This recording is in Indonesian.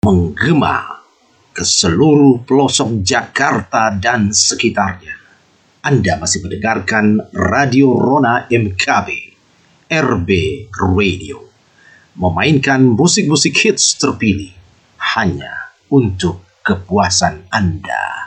menggema ke seluruh pelosok Jakarta dan sekitarnya. Anda masih mendengarkan Radio Rona MKB, RB Radio, memainkan musik-musik hits terpilih hanya untuk kepuasan Anda.